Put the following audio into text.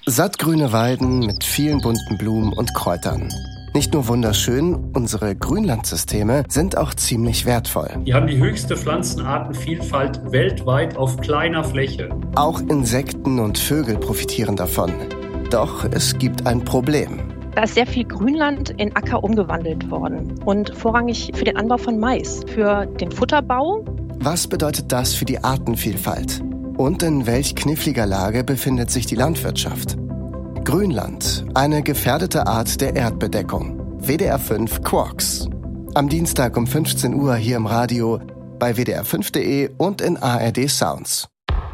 Sattgrüne Weiden mit vielen bunten Blumen und Kräutern. Nicht nur wunderschön, unsere Grünlandsysteme sind auch ziemlich wertvoll. Die haben die höchste Pflanzenartenvielfalt weltweit auf kleiner Fläche. Auch Insekten und Vögel profitieren davon. Doch es gibt ein Problem. Da ist sehr viel Grünland in Acker umgewandelt worden und vorrangig für den Anbau von Mais, für den Futterbau. Was bedeutet das für die Artenvielfalt? Und in welch kniffliger Lage befindet sich die Landwirtschaft? Grünland, eine gefährdete Art der Erdbedeckung. WDR 5 Quarks. Am Dienstag um 15 Uhr hier im Radio, bei wdr5.de und in ARD Sounds.